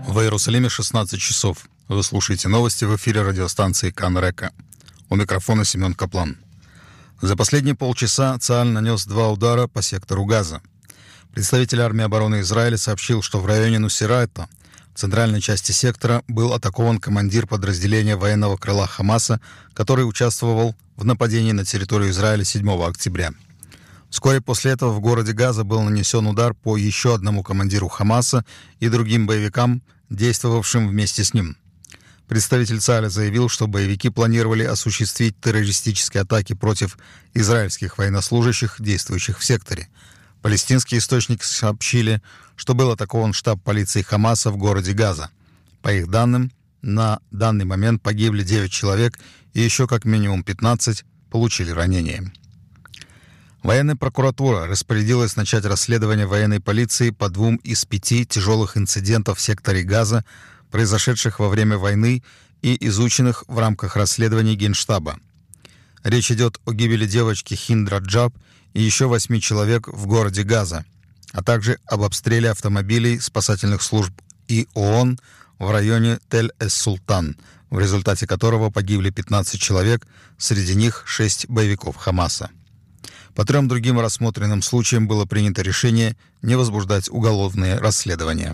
В Иерусалиме 16 часов. Вы слушаете новости в эфире радиостанции Кан Река. У микрофона Семен Каплан. За последние полчаса Цааль нанес 2 удара по сектору Газа. Представитель армии обороны Израиля сообщил, что в районе Нусирайта, в центральной части сектора, был атакован командир подразделения военного крыла Хамаса, который участвовал в нападении на территорию Израиля 7 октября. Вскоре после этого в городе Газа был нанесен удар по еще одному командиру Хамаса и другим боевикам, действовавшим вместе с ним. Представитель Цааля заявил, что боевики планировали осуществить террористические атаки против израильских военнослужащих, действующих в секторе. Палестинские источники сообщили, что был атакован штаб полиции Хамаса в городе Газа. По их данным, на данный момент погибли 9 человек и еще как минимум 15 получили ранения. Военная прокуратура распорядилась начать расследование военной полиции по 2 из 5 тяжелых инцидентов в секторе Газа, произошедших во время войны и изученных в рамках расследований Генштаба. Речь идет о гибели девочки Хинд Раджаб и еще 8 человек в городе Газа, а также об обстреле автомобилей спасательных служб и ООН в районе Тель-эс-Султан, в результате которого погибли 15 человек, среди них 6 боевиков Хамаса. По 3 другим рассмотренным случаям было принято решение не возбуждать уголовные расследования.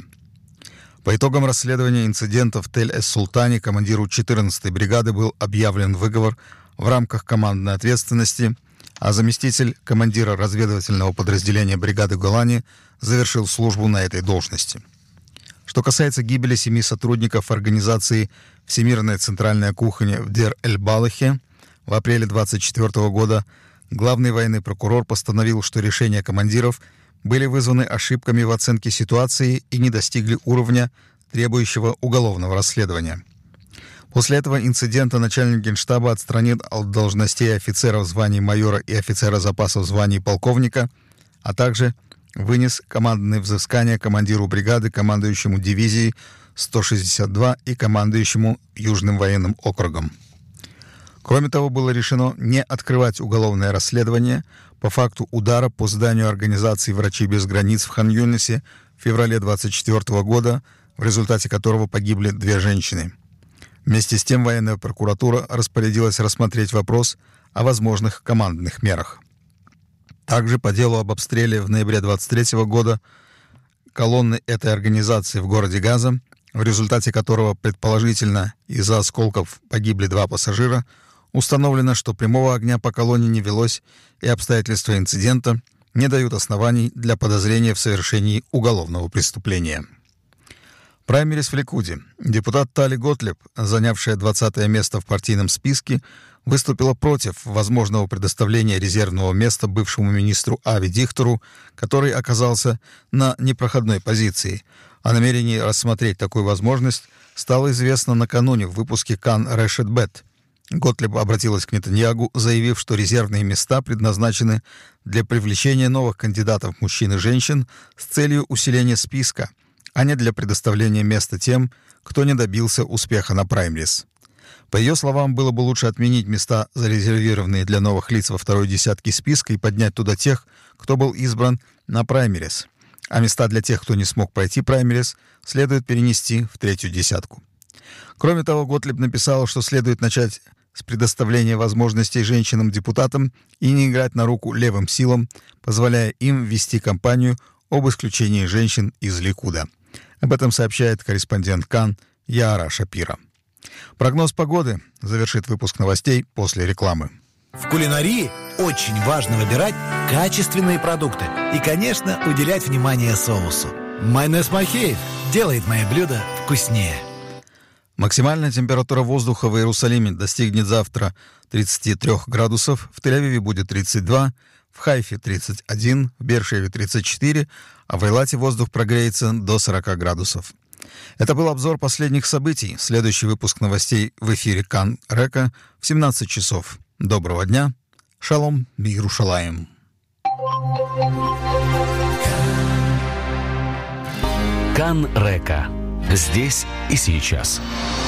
По итогам расследования инцидента в Тель-эс-Султане командиру 14-й бригады был объявлен выговор в рамках командной ответственности, а заместитель командира разведывательного подразделения бригады Голани завершил службу на этой должности. Что касается гибели 7 сотрудников организации «Всемирная центральная кухня» в Дер-эль-Балахе в апреле 1924 года, главный военный прокурор постановил, что решения командиров были вызваны ошибками в оценке ситуации и не достигли уровня, требующего уголовного расследования. После этого инцидента начальник Генштаба отстранил от должностей офицеров званий майора и офицера запасов званий полковника, а также вынес командные взыскания командиру бригады, командующему дивизией 162 и командующему Южным военным округом. Кроме того, было решено не открывать уголовное расследование по факту удара по зданию организации «Врачи без границ» в Хан-Юнисе в феврале 1924 года, в результате которого погибли 2 женщины. Вместе с тем военная прокуратура распорядилась рассмотреть вопрос о возможных командных мерах. Также по делу об обстреле в ноябре 1923 года колонны этой организации в городе Газа, в результате которого, предположительно, из-за осколков погибли 2 пассажира, установлено, что прямого огня по колонне не велось, и обстоятельства инцидента не дают оснований для подозрения в совершении уголовного преступления. Праймерис в Ликуде. Депутат Тали Готлиб, занявшая 20-е место в партийном списке, выступила против возможного предоставления резервного места бывшему министру Ави Дихтеру, который оказался на непроходной позиции. О намерении рассмотреть такую возможность стало известно накануне в выпуске «Кан Решет Бет». Готлиб обратилась к Нетаньягу, заявив, что резервные места предназначены для привлечения новых кандидатов мужчин и женщин с целью усиления списка, а не для предоставления места тем, кто не добился успеха на праймерис. По ее словам, было бы лучше отменить места, зарезервированные для новых лиц во 2-й десятке списка, и поднять туда тех, кто был избран на праймерис, а места для тех, кто не смог пройти праймерис, следует перенести в 3-ю десятку. Кроме того, Готлиб написала, что следует начать с предоставления возможностей женщинам-депутатам и не играть на руку левым силам, позволяя им вести кампанию об исключении женщин из Ликуда. Об этом сообщает корреспондент Кан Яара Шапира. Прогноз погоды завершит выпуск новостей после рекламы. В кулинарии очень важно выбирать качественные продукты и, конечно, уделять внимание соусу. Майонез Махеев делает мои блюда вкуснее. Максимальная температура воздуха в Иерусалиме достигнет завтра 33 градусов, в Тель-Авиве будет 32, в Хайфе 31, в Беэр-Шеве 34, а в Эйлате воздух прогреется до 40 градусов. Это был обзор последних событий. Следующий выпуск новостей в эфире Кан Река в 17 часов. Доброго дня. Шалом Иерушалаим. Кан Река. Здесь и сейчас.